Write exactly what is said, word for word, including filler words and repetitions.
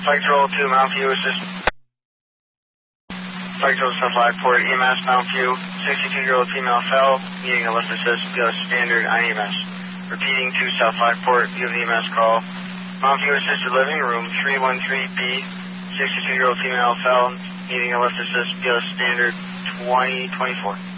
Flight Control to Mount View Assist. Flight Control South five Port, E M S Mount View, sixty-two-year-old female fell, needing a lift assist, B L S standard, I E M S. Repeating to South five Port, give the E M S call. Mount View Assisted Living Room, three one three B, sixty-two-year-old female fell, needing a lift assist, B L S standard, twenty twenty-four.